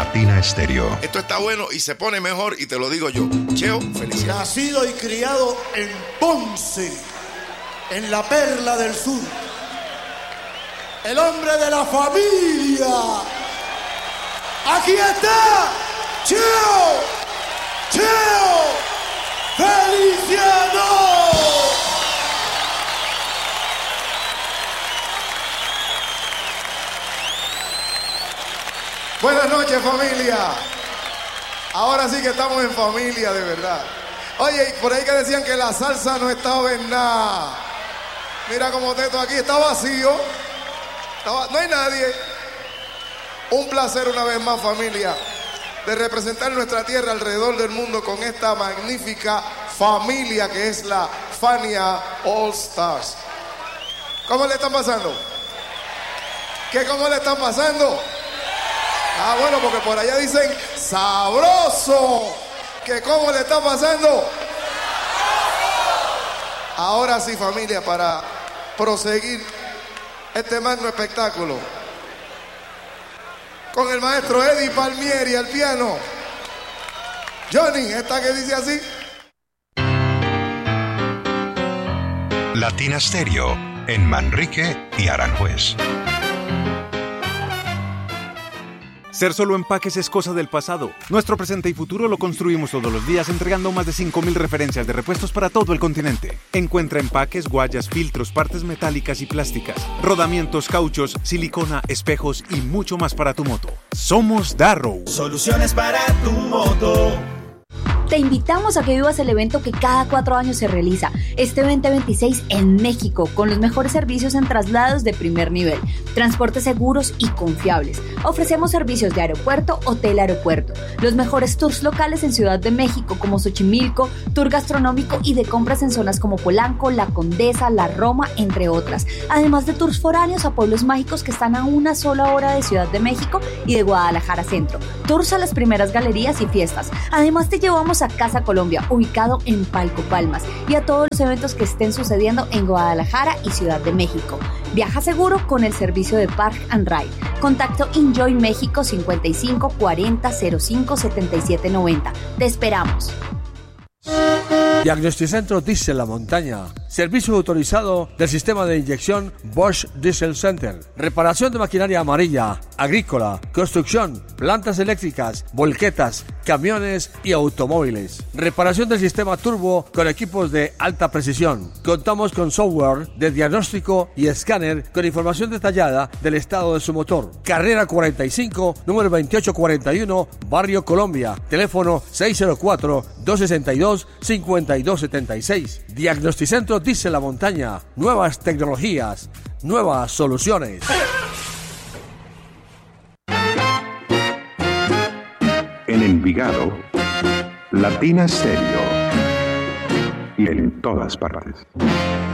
Latina Estéreo. Esto está bueno y se pone mejor y te lo digo yo. Cheo, felicidades. Nacido y criado en Ponce, en la perla del sur. El hombre de la familia. Aquí está Cheo Feliciano. Buenas noches, familia. Ahora sí que estamos en familia, de verdad. Oye, por ahí que decían que la salsa no estaba en nada. Mira cómo Teto aquí está vacío. No hay nadie. Un placer una vez más, familia, de representar nuestra tierra alrededor del mundo con esta magnífica familia que es la Fania All Stars. ¿Cómo le están pasando? ¿Cómo le están pasando? Ah, bueno, porque por allá dicen sabroso. ¿Cómo le está pasando? Ahora sí, familia, para proseguir este magno espectáculo, con el maestro Eddie Palmieri al piano. Johnny, esta que dice así. Latina Estéreo, en Manrique y Aranjuez. Ser solo empaques es cosa del pasado. Nuestro presente y futuro lo construimos todos los días entregando más de 5.000 referencias de repuestos para todo el continente. Encuentra empaques, guayas, filtros, partes metálicas y plásticas, rodamientos, cauchos, silicona, espejos y mucho más para tu moto. Somos Darrow. Soluciones para tu moto. Te invitamos a que vivas el evento que cada 4 años se realiza, este 2026 en México, con los mejores servicios en traslados de primer nivel, transportes seguros y confiables. Ofrecemos servicios de aeropuerto, hotel-aeropuerto, los mejores tours locales en Ciudad de México como Xochimilco, tour gastronómico y de compras en zonas como Polanco, La Condesa, La Roma, entre otras. Además de tours foráneos a pueblos mágicos que están a una sola hora de Ciudad de México y de Guadalajara Centro. Tours a las primeras galerías y fiestas. Además te llevamos a Casa Colombia, ubicado en Palco Palmas, y a todos los eventos que estén sucediendo en Guadalajara y Ciudad de México. Viaja seguro con el servicio de Park and Ride. Contacto Enjoy México 55 40 05 77 90. Te esperamos. Diagnosticentro Diesel La Montaña. Servicio autorizado del sistema de inyección Bosch Diesel Center. Reparación de maquinaria amarilla, agrícola, construcción, plantas eléctricas, volquetas, camiones y automóviles. Reparación del sistema turbo con equipos de alta precisión. Contamos con software de diagnóstico y escáner con información detallada del estado de su motor. Carrera 45, número 2841, Barrio Colombia. Teléfono 604-262-5276. Diagnosticentro Diesel La Montaña. Nuevas tecnologías, nuevas soluciones. En Envigado, Latina Estéreo. Y en todas partes.